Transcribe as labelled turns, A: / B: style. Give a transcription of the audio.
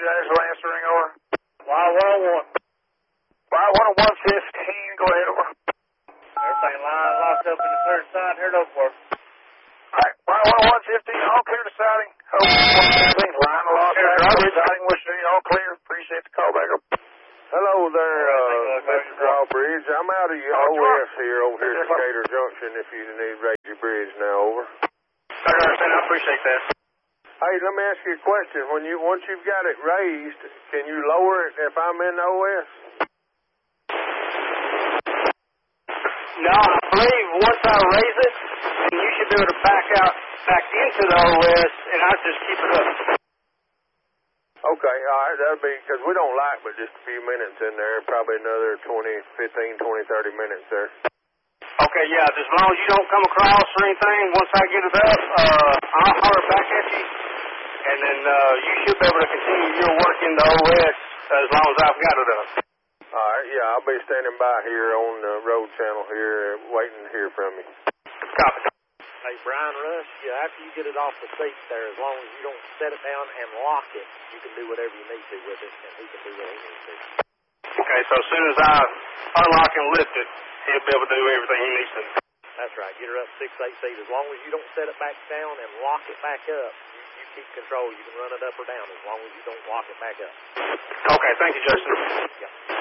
A: Jackson, answering over.
B: Y101.
A: Y10115, go ahead, over.
B: Everything line locked up in the third side, heard over for.
A: Alright, Y10115, all clear to siding. Hope 115, line locked up, siding, wish you all clear. Appreciate the call back.
C: Hello there, Mr. Drawbridge. I'm out of your OS here over here at Decatur Junction if you need raise your bridge now, over.
A: I understand, I appreciate that.
C: Hey, let me ask you a question. Once you've got it raised, can you lower it if I'm in the OS?
B: No, I believe once I raise it, you should be able to back into the OS, and I'll just keep it up.
C: Okay, all right, that'll be, because we don't like but just a few minutes in there, probably another 15, 20, 30 minutes there.
B: Okay, yeah, just as long as you don't come across or anything, once I get it up, I'll holler back at you, and then you should be able to continue your work in the OS as long as I've got it up.
C: All right, yeah, I'll be standing by here on the road channel here, waiting to hear from you.
B: Copy.
D: Hey, Brian Rush, after you get it off the seat there, as long as you don't set it down and lock it, you can do whatever you need to with it, and he can do what he needs to.
B: Okay, so as soon as I unlock and lift it, he'll be able to do everything he needs to.
D: That's right. Get her up 6, 8 feet. As long as you don't set it back down and lock it back up, you keep control. You can run it up or down as long as you don't lock it back up.
B: Okay, thank you, Justin.
D: Yeah.